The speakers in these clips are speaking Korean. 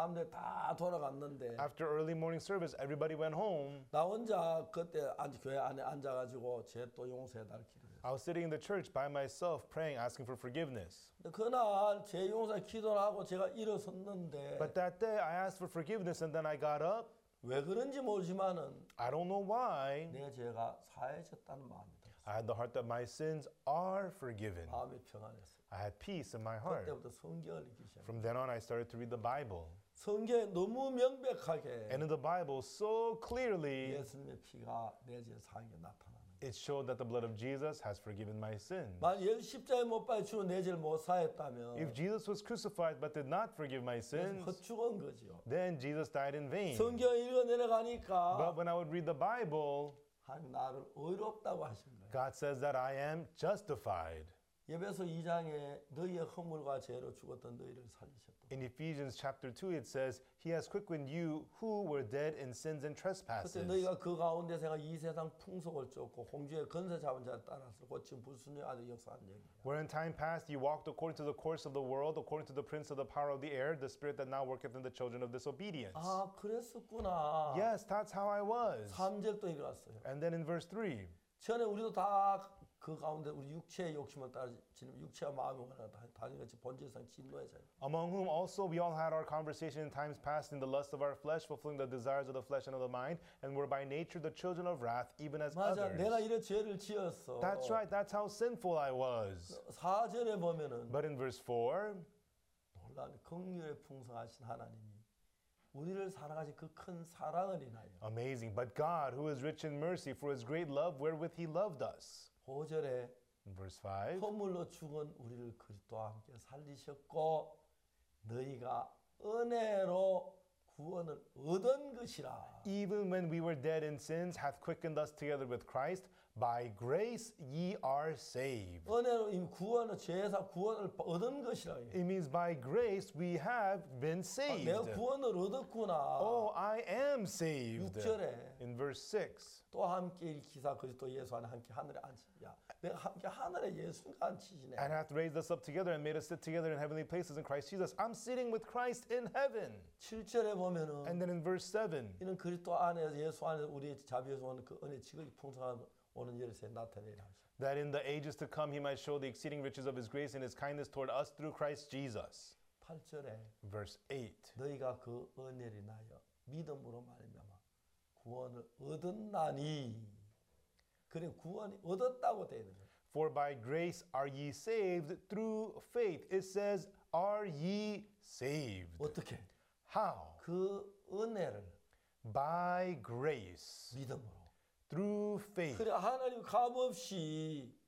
사람들 다 돌아갔는데 After early morning service, everybody went home. 나 혼자 그때 교회 안에 앉아가지고 죄 또 용서해달 기도했어요. I was sitting in the church by myself praying, asking for forgiveness. 근데 그날 죄 용서 기도를 하고 제가 일어섰는데 But that day, I asked for forgiveness and then I got up. 왜 그런지 모르지만은 I don't know why. 내 죄가 사해졌다는 마음이 들었어요. I had the heart that my sins are forgiven. 마음이 평안했어요. I had peace in my heart. 그때부터 성경을 읽기 시작했어요. From then on, I started to read the Bible. 성경에 너무 명백하게 And in the Bible, so clearly, 예수님의 피가 내 죄 사한 게 나타나는 거예요. it showed that the blood of Jesus has forgiven my sins. 만약 예수 십자가에 못 박혀 내 죄를 못 사했다면 If Jesus was crucified but did not forgive my sins, 헛죽은 거죠. then Jesus died in vain. 성경 읽어 내려가니까 But when I would read the Bible, 하나님 나를 의롭다고 하신 거예요. God says that I am justified. 에베소 2장에 너희의 허물과 죄로 죽었던 너희를 살리셨다. In Ephesians chapter 2, it says, He has quickened you who were dead in sins and 그때 trespasses. 너희가 그 가운데서 이 세상 풍속을 쫓고 공주의 건세 잡은 자를 따라서 고친 불순의 아들 역사한 얘기야. Where in time past you walked according to the course of the world, according to the prince of the power of the air, the spirit that now worketh in the children of disobedience. 아, 그랬었구나. Yes, that's how I was. 3절 또 읽었어요. And then in verse 3, 전에 우리도 다 그 가운데 우리 육체의 욕심을 따라 지는 육체와 마음이 원하는 당연히 본질상 진노의 자유. among whom also we all had our conversation in times past in the lust of our flesh, fulfilling the desires of the flesh and of the mind, and were by nature the children of wrath, even as 맞아, 내가 others. 이런 죄를 지었어. That's right, that's how sinful I was. 4절에 보면은 But in verse 4, 놀라운 긍휼에 풍성하신 하나님이 우리를 사랑하신 그 큰 사랑을 인하여 amazing, but God, who is rich in mercy, for his great love wherewith he loved us. 5절에 In verse 5, 허물로 죽은 우리를 그리스도와 함께 살리셨고 너희가 은혜로 구원을 얻은 것이라. even when we were dead in sins, hath quickened us together with Christ. By grace ye are saved. 은혜로 이미 구원을 죄에서 구원을 얻은 것이라. It means by grace we have been 내가 saved. 구원을 얻었구나. Oh, I am saved. 6절에 In verse 6, 또 함께 일으키사 그리스도 예수 안에 함께 하늘에 앉히. 야, 내가 함께 하늘에 예수가 앉히시네. and hath raised us up together and made us sit together in heavenly places in Christ Jesus. I'm sitting with Christ in heaven. 7절에 보면은 And then in verse 7, 이는 그리스도 안에서 예수 안에서 우리의 자비에서 오는 그 은혜 지극히 풍성한 오는 열쇠 나타내라 하시오. that in the ages to come he might show the exceeding riches of his grace and his kindness toward us through Christ Jesus. 8절에 Verse 8, 너희가 그 은혜를 인하여 믿음으로 말미암아 구원을 얻었나니. 그래 구원이 얻었다고 되어 있는 거예요. for by grace are ye saved through faith. It says, are ye saved? 어떻게? How? 그 은혜를 By grace, 믿음으로. through faith. 그래 하나님 값없이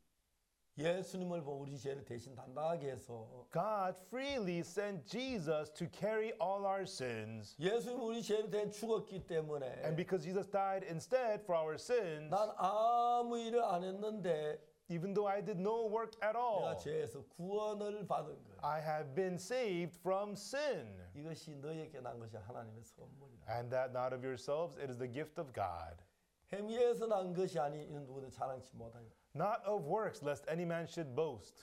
예수님을 보고 우리 죄를 대신 담당하게 해서 God freely sent Jesus to carry all our sins. 예수님 우리 죄를 대신 죽었기 때문에 And because Jesus died instead for our sins, 난 아무 일을 안 했는데 even though I did no work at 내가 all, 죄에서 구원을 받은 거야. I have been saved from sin. 이것이 너희에게 난 것이 하나님의 선물이라. And that not of yourselves, it is the gift of God. 행위에서 난 것이 아니 이는 누구든 자랑치 못하니. Not of works, lest any man should boast.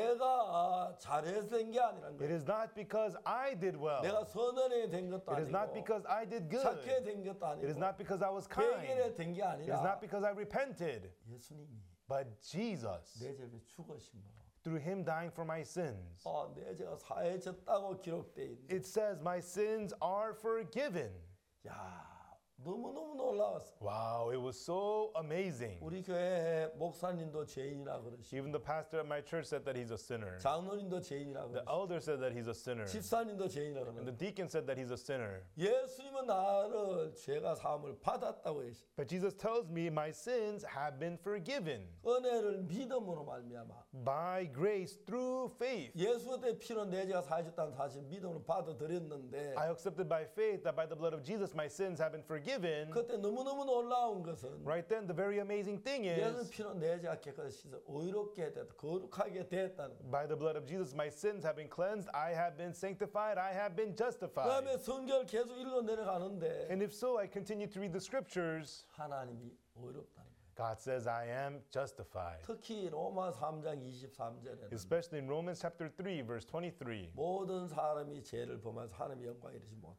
내가 잘해서 된 게 아니란 It 거야. is not because I did well. 내가 선언에 된 것도 It is not 아니고 because I did 착해 good. 된 것도 It is 아니고 not because I was 회개에 kind. 된 게 It is not 아니라 because I repented. 예수님이 But Jesus, 내 죄를 죽으심으로 through him dying for my sins, 내 죄가 사해졌다고 기록되어 있는. it says my sins are forgiven. 야, 너무너무 놀라웠어. Wow, it was so amazing. 우리 교회 목사님도 죄인이라 그러시고 Even the pastor at my church said that he's a sinner. 장로님도 죄인이라 The 그러시고 elder said that he's a sinner. 집사님도 죄인이라 And 그러고 the deacon said that he's a sinner. 예수님은 나를 죄가 사함을 받았다고 했어. But Jesus tells me my sins have been forgiven 은혜를 믿음으로 말미암아 by grace through faith. 예수의 피로 내 죄가 사해졌다는 사실 믿음으로 받아들였는데 I accepted by faith that by the blood of Jesus my sins have been forgiven. 그때 너무너무 놀라운 것은 Right then, the very amazing thing 예수 is, 피로 내 죄가 깨끗이 씻어 의롭게 됐다. 거룩하게 됐다는. by the blood of Jesus my sins have been cleansed, I have been sanctified, I have been 그다음에 justified. 성경을 계속 읽어 내려가는데 And if so, I continue to read the scriptures. 하나님이 의롭다는 거예요. God says I am justified. 특히 로마 3장 23절에는 Especially in Romans chapter 3, verse 23. 모든 사람이 죄를 범해서 하나님의 영광에 이르지 못하고